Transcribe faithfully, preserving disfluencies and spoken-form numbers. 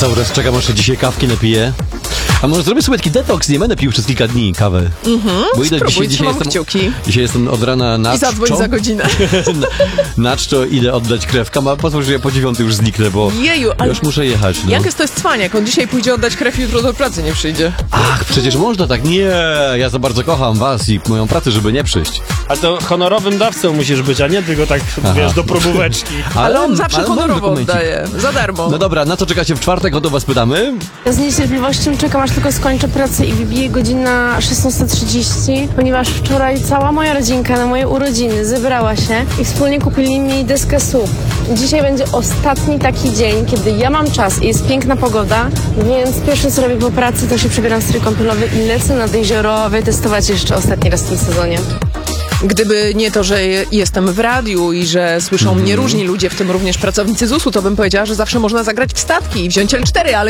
cały czas czekam, aż się dzisiaj kawki napiję. A może zrobię sobie taki detoks, nie będę pił przez kilka dni kawę. Mhm, Bo idę spróbuj, dzisiaj, dzisiaj, jestem, kciuki. dzisiaj jestem od rana na I zadzwoń za godzinę. na czczo idę oddać krew. Kama, pozwól, że ja po dziewiątej już zniknę, bo Jeju, ale już muszę jechać. No. jak jest to jest cwaniak? On dzisiaj pójdzie oddać krew, jutro do pracy nie przyjdzie. Ach, przecież można tak. Nie, ja za bardzo kocham was i moją pracę, żeby nie przyjść. A to honorowym dawcą musisz być, a nie tylko tak, Aha. wiesz, do probóweczki. Ale on zawsze ale mam honorowo dokumencik. oddaje, za darmo. No dobra, na co czekacie w czwartek? O to was pytamy. Ja z niecierpliwością czekam, aż tylko skończę pracę i wybije godzina szesnasta trzydzieści, ponieważ wczoraj cała moja rodzinka na moje urodziny zebrała się i wspólnie kupili mi deskę S U P. Dzisiaj będzie ostatni taki dzień, kiedy ja mam czas i jest piękna pogoda, więc pierwsze co robię po pracy, to się przebieram w strój kąpielowy i lecę nad jezioro wytestować jeszcze ostatni raz w tym sezonie. Gdyby nie to, że jestem w radiu i że słyszą mnie różni ludzie, w tym również pracownicy Z U S u, to bym powiedziała, że zawsze można zagrać w statki i wziąć L cztery, ale